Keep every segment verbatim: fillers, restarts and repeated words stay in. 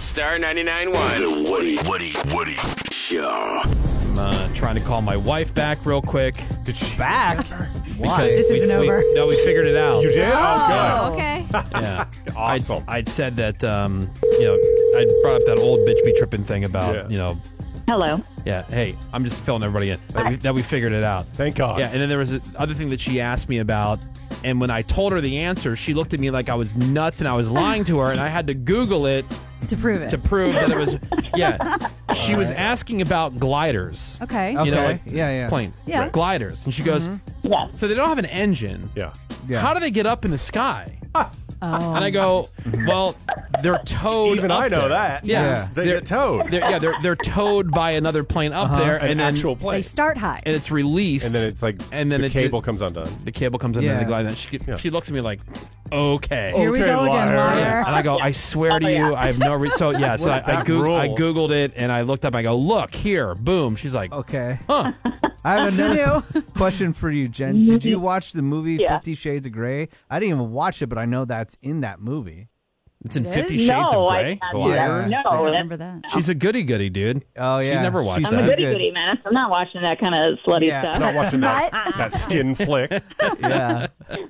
Star ninety-nine point one. The Woody, Woody, Woody Show. I'm uh, trying to call my wife back real quick. Did she back? Why? This we, isn't we, over. No, we figured it out. You did? Oh, Oh, okay. Yeah. Awesome. I'd, I'd said that, um, you know, I brought up that old bitch be tripping thing about, Yeah. you know, Hello. yeah, hey, I'm just filling everybody in. That we, that we figured it out. Thank God. Yeah, and then there was the other thing that she asked me about, and when I told her the answer, she looked at me like I was nuts and I was lying to her, and I had to Google it To prove it. to prove that it was, yeah. She was asking about gliders. okay. You Okay. know, like Yeah, yeah. planes. Yeah. Right. Gliders. And she goes, Yeah. so they don't have an engine. Yeah. Yeah. How do they get up in the sky? Oh. And I go, well, they're towed Even up I know there. that. Yeah. Yeah. They They're- get towed. They're, yeah, they're they're towed by another plane up Uh-huh. there, An and then actual They plane. start high. and it's released, And then it's like and then the it cable ju- comes undone. the cable comes in, Yeah. and they glide. And she Yeah. she looks at me like, okay. Here we Okay, go again, liar. liar. Yeah. And I go, I swear to Oh, you, yeah. I have no reason. So yeah, so I, I, That Goog- I rules. googled it and I looked up. I go, look here, boom. She's like, Okay. huh? I have another question for you, Jen. Did you watch the movie Yeah. Fifty Shades of Grey? I didn't even watch it, but I know that's in that movie. It's in It Fifty is? Shades no, of I Grey. can't do Yeah. that. I No, remember that's, that. She's a goody goody, dude. Oh yeah, She never watched She's that. I'm a too goody good. goody, man. I'm not watching that kind of slutty Yeah. stuff. Not watching that, Smut. that skin flick. Yeah.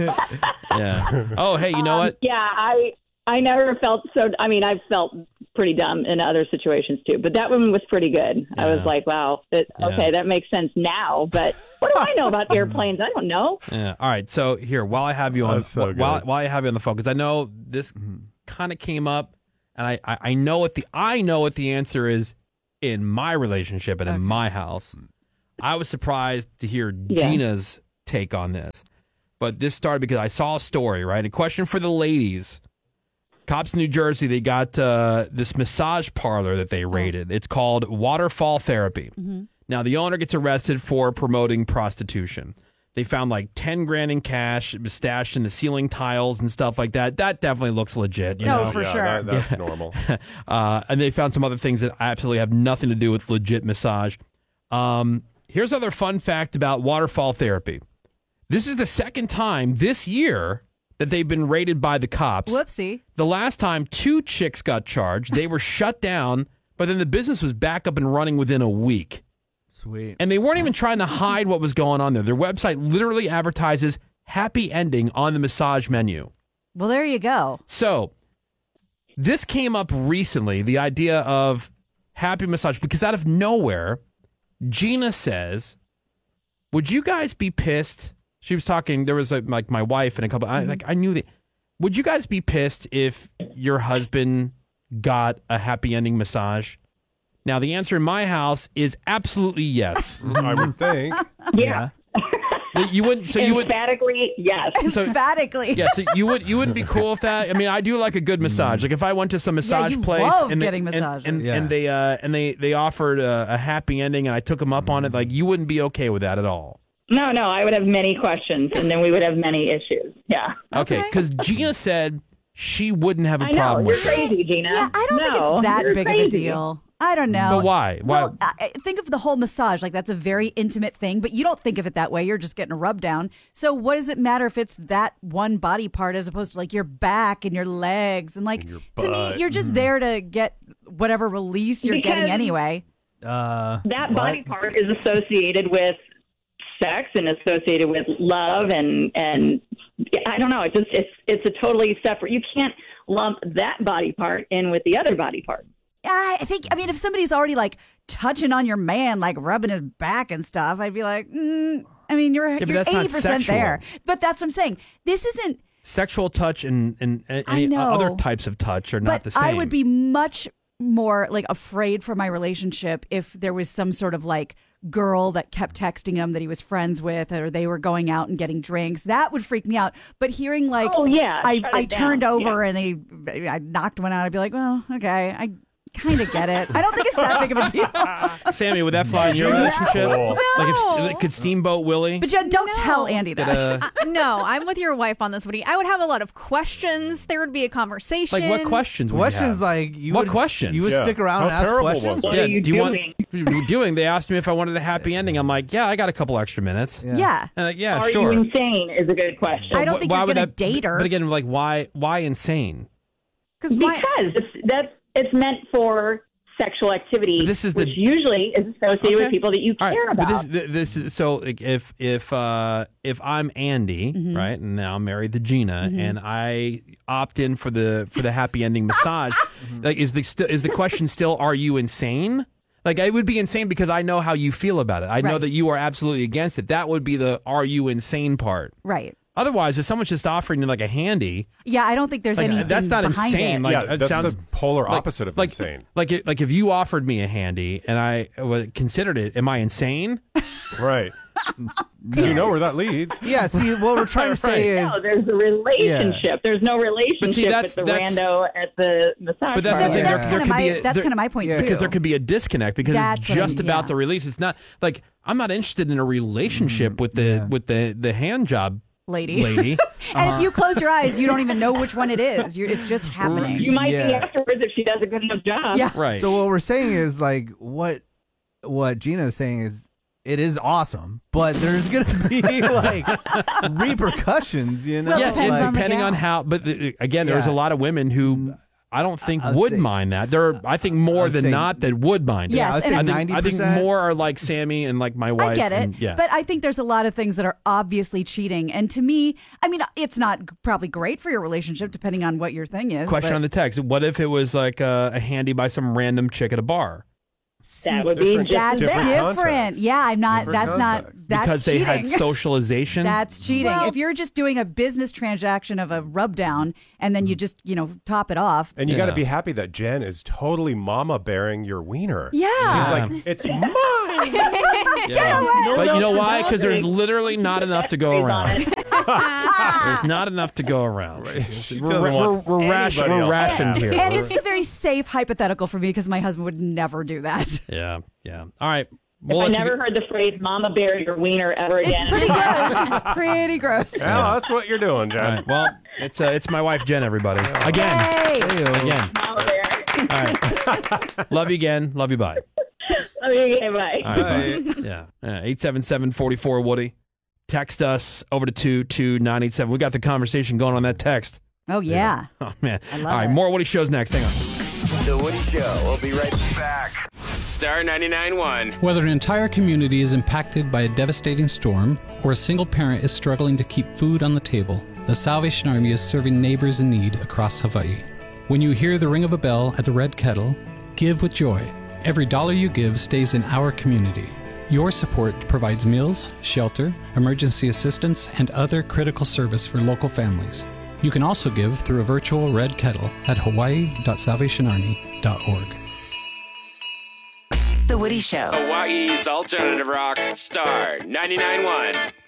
Yeah. Oh, hey, you know what? Yeah, I I never felt so. I mean, I've felt pretty dumb in other situations too, but that one was pretty good. I Yeah. was like, wow, that, Yeah. okay, that makes sense now. But what do I know about airplanes? I don't know. Yeah. All right. So here, while I have you on, That's so while good. while I have you on the phone, because I know this kind of came up, and I, I I know what the I know what the answer is in my relationship and in my house. I was surprised to hear Yeah. Gina's take on this, but this started because I saw a story. Right, a question for the ladies. Cops in New Jersey, they got uh, this massage parlor that they raided. It's called Waterfall Therapy. Now, the owner gets arrested for promoting prostitution. They found like ten grand in cash. It was stashed in the ceiling tiles and stuff like that. That definitely looks legit. You No, know? for yeah, sure. that- that's normal. uh, and they found some other things that absolutely have nothing to do with legit massage. Um, here's another fun fact about Waterfall Therapy. This is the second time this year that they've been raided by the cops. Whoopsie. The last time two chicks got charged, they were shut down, but then the business was back up and running within a week. Sweet. And they weren't even trying to hide what was going on there. Their website literally advertises happy ending on the massage menu. Well, there you go. So this came up recently, the idea of happy massage, because out of nowhere, Gina says, would you guys be pissed? She was talking, there was a, like my wife and a couple, I, like I knew that. Would you guys be pissed if your husband got a happy ending massage? Now, the answer in my house is absolutely yes. I would think. Yeah, You wouldn't, so you would, emphatically, yes. so, Emphatically. yeah, so you would you wouldn't be cool with that. I mean, I do like a good massage. Like if I went to some massage you place love and they, getting and- massages. and, Yeah. and they uh, and they they offered a, a happy ending, and I took them up on it. Like you wouldn't be okay with that at all. No, no, I would have many questions, and then we would have many issues. Yeah. Okay, because Gina said she wouldn't have a I know, problem you're with it. crazy, Gina. Yeah, I don't think No, it's that you're big of crazy. a deal. I don't know. But why? Why? Well, I, I think of the whole massage like that's a very intimate thing, but you don't think of it that way. You're just getting a rub down. So what does it matter if it's that one body part as opposed to like your back and your legs and like your to me, butt. you're just there to get whatever release you're Because- getting anyway. Uh, That what? body part is associated with sex and associated with love and and I don't know. It just it's it's a totally separate. You can't lump that body part in with the other body part. I think, I mean, if somebody's already like touching on your man, like rubbing his back and stuff, I'd be like, mm, I mean, you're, but you're that's not eighty percent sexual. there. But that's what I'm saying. This isn't, Sexual touch and and, and I any know. other types of touch are not but the same. I would be much more like afraid for my relationship if there was some sort of like girl that kept texting him that he was friends with, or they were going out and getting drinks. That would freak me out. But hearing like, Oh, yeah, I, shut I it down. turned over and they, I knocked one out. I'd be like, well, okay, I kind of get it. I don't think it's that big of a deal. Sammy, would that fly in your No. relationship? No. Like if No. like, could Steamboat Willie? But Jen, don't No. tell Andy Did, that. uh, Uh, no, I'm with your wife on this, Woody. I would have a lot of questions. There would be a conversation. like what questions? Would you Questions have? like you What would, questions? You would Yeah. stick around How and ask terrible questions. was What yeah, are you do you doing? want? What are you doing? They asked me if I wanted a happy ending. I'm like, yeah, I got a couple extra minutes. Yeah. Yeah. And like, yeah, Are sure. you insane? Is a good question. I don't Wh- think why you're would gonna that- date her. But again, like, why? Why insane? Because why? Because it's, that's It's meant for sexual activity, This is which the- usually is associated Okay. with people that you All care right, about. but this, this is so like, if if uh, if I'm Andy, Mm-hmm. right, and now I'm married to Gina, and I opt in for the for the happy ending massage, like is the st- is the question still, are you insane? Like, it would be insane because I know how you feel about it. I know Right. that you are absolutely against it. That would be the are you insane part. Right. Otherwise, if someone's just offering you like a handy, Yeah, I don't think there's like, anything that's not behind insane. it. Like, yeah, it that's sounds the polar like- opposite of like, insane. Like, it- like if you offered me a handy and I uh, considered it, am I insane? Right. Because you know where that leads. Yeah, see, what we're trying to say is, no, there's a relationship. There's no relationship that's- with the that's- rando at the massage But that's the parlor. thing. That's There, kind there of could be my- a, that's there- kind of my point, yeah, too. because there could be a disconnect because That's it's what I just mean, about yeah. the release. It's not like I'm not interested in a relationship with the yeah. with the the hand job lady. lady. And if you close your eyes, you don't even know which one it is. You're, it's just happening. You might be Yeah. afterwards if she does a good enough job. Yeah. Right. so what we're saying is like what what Gina's saying is it is awesome, but there's gonna be like repercussions, you know. Well, yeah, depends and on the depending gal. on how. But the, again, there's Yeah. a lot of women who I don't think I- I would say- mind that. There, are, I think more I'd than say- not that would mind. Yes, it. I would and say I think, ninety I think percent. more are like Sammy and like my wife. I get it. and- yeah. But I think there's a lot of things that are obviously cheating. And to me, I mean, it's not g- probably great for your relationship, depending on what your thing is. Question but on the text: what if it was like a, a handy by some random chick at a bar? That would be Different- just That's as Different bad. different. context. Yeah, I'm not. Different that's not. context. That's Because cheating. they had socialization. That's cheating. Well- if you're just doing a business transaction of a rub down and then you just, you know, top it off. And you got to Yeah. be happy that Jen is totally mama bearing your wiener. Yeah. She's Yeah. like, it's mine. Yeah. No one But you else know can why? have Because there's it. literally not enough to go Stays on around. it. There's not enough to go around. She We're, doesn't we're, want we're, ration, anybody we're else to rationed have here. it. And this is a very safe hypothetical for me because my husband would never do that. Yeah, yeah. All right. We'll I let you never get- heard the phrase "mama bear your wiener" ever again. It's pretty gross. It's pretty gross. Yeah, that's what you're doing, Jen. All right. Well, it's uh, it's my wife Jen. Everybody, again, Hey. again. Mama bear. All right. Love you again. Love you. Bye. Okay, bye. All right. Bye. Yeah. Yeah. Eight seven seven forty four Woody. Text us over to two two nine eight seven. We got the conversation going on that text. Oh, yeah. Oh man. I love All right. it. More Woody shows next. Hang on. The Woody Show. We'll be right back. Star ninety-nine point one. Whether an entire community is impacted by a devastating storm or a single parent is struggling to keep food on the table, the Salvation Army is serving neighbors in need across Hawaii. When you hear the ring of a bell at the Red Kettle, give with joy. Every dollar you give stays in our community. Your support provides meals, shelter, emergency assistance, and other critical service for local families. You can also give through a virtual Red Kettle at hawaii dot salvation army dot org. The Woody Show. Hawaii's alternative rock. Star ninety-nine point one.